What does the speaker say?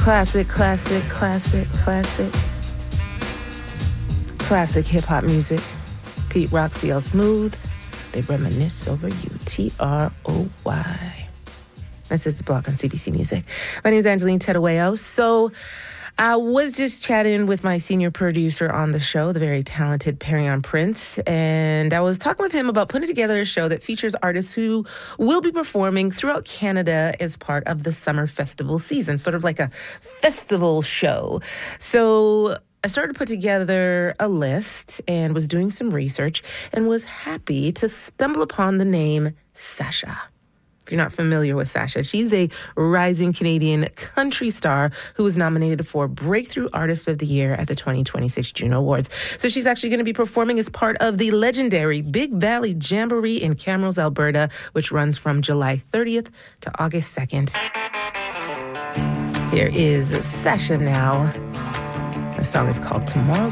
Classic, classic, classic, classic. Classic hip-hop music. Pete Rock, CL Smooth. They reminisce over you. T-R-O-Y. This is The Block on CBC Music. My name is Angeline Terueo. So I was just chatting with my senior producer on the show, the very talented Perion Prince, and I was talking with him about putting together a show that features artists who will be performing throughout Canada as part of the summer festival season, sort of like a festival show. So I started to put together a list and was doing some research and was happy to stumble upon the name Sasha. If you're not familiar with Sasha, she's a rising Canadian country star who was nominated for Breakthrough Artist of the Year at the 2026 Juno Awards. So she's actually going to be performing as part of the legendary Big Valley Jamboree in Camrose, Alberta, which runs from July 30th to August 2nd. Here is Sasha now. The song is called Tomorrow's